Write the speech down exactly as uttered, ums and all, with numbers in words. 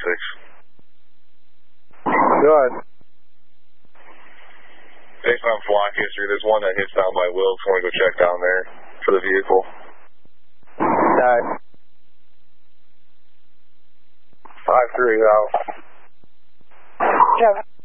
six. Go ahead. Based on flock history, there's one that hits down by Wilkes. I want to go check down there for the vehicle. Alright. five three out. Kevin.